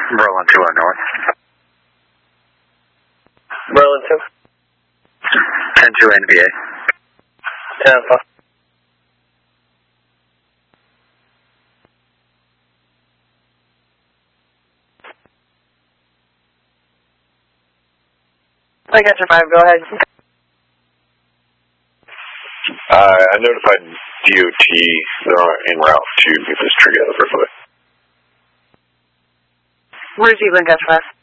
Berlin 21 North. Berlin 2. 10-2 NVA. Tampa. I got your 5, go ahead. I notified DOT they're en route to get this tree out of the foot. Where's Evelyn got 5?